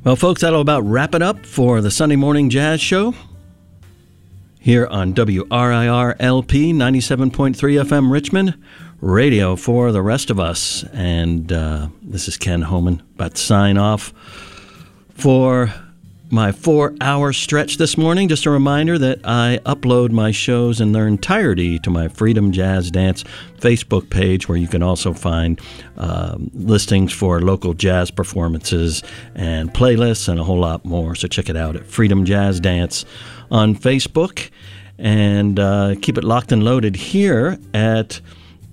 Well, folks, that'll about wrap it up for the Sunday Morning Jazz Show here on WRIR LP 97.3 FM Richmond, radio for the rest of us. And this is Ken Homan, about to sign off for my 4-hour stretch this morning. Just a reminder that I upload my shows in their entirety to my Freedom Jazz Dance Facebook page, where you can also find listings for local jazz performances and playlists and a whole lot more. So check it out at Freedom Jazz Dance on Facebook. And keep it locked and loaded here at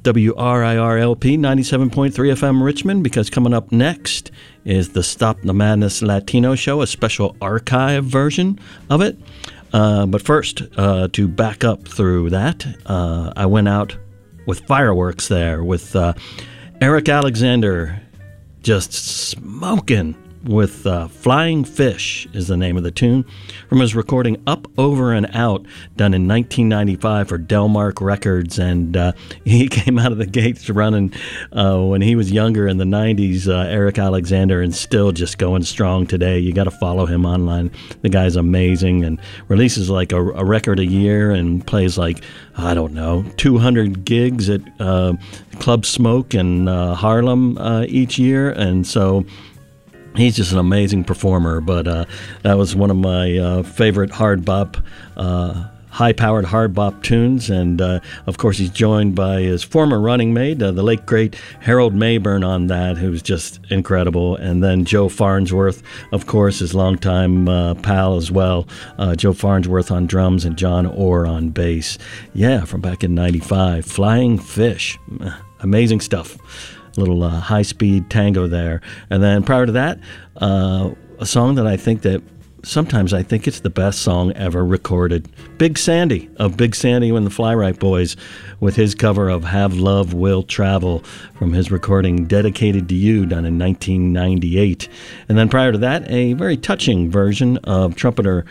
WRIR LP 97.3 FM Richmond, because coming up next is the Stop the Madness Latino Show, a special archive version of it. But first, to back up through that, I went out with fireworks there with Eric Alexander just smoking with Flying Fish is the name of the tune from his recording Up, Over, and Out, done in 1995 for Delmark Records. And he came out of the gates running when he was younger in the 90s, Eric Alexander, and still just going strong today. You got to follow him online. The guy's amazing and releases like a record a year and plays like, I don't know, 200 gigs at Club Smoke in Harlem each year. And so he's just an amazing performer. But that was one of my favorite hard bop, high-powered hard bop tunes. And, of course, he's joined by his former running mate, the late, great Harold Mayburn on that, who's just incredible. And then Joe Farnsworth, of course, his longtime pal as well. Joe Farnsworth on drums and John Orr on bass. Yeah, from back in 95. Flying Fish. Amazing stuff. Little high-speed tango there. And then prior to that, a song that I think that sometimes I think it's the best song ever recorded. Big Sandy of Big Sandy and the Fly-Right Boys with his cover of Have Love Will Travel from his recording Dedicated to You, done in 1998. And then prior to that, a very touching version of of the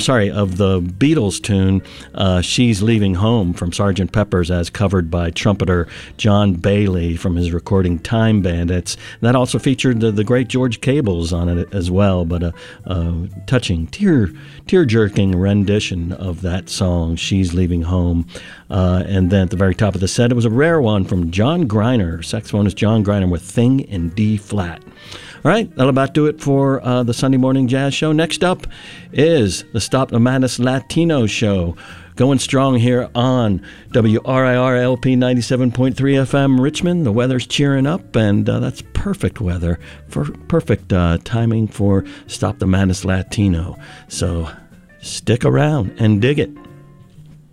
Beatles tune She's Leaving Home from Sgt. Pepper's, as covered by trumpeter John Bailey from his recording Time Bandits. And that also featured the great George Cables on it as well, but a touching, tear-jerking rendition of that song, She's Leaving Home. And then at the very top of the set, it was a rare one from John Greiner, saxophonist John Greiner, with Thing in D flat. All right, that'll about do it for the Sunday Morning Jazz Show. Next up is the Stop the Madness Latino Show, going strong here on WRIR LP 97.3 FM Richmond. The weather's cheering up, and that's perfect weather, for perfect timing for Stop the Madness Latino. So stick around and dig it.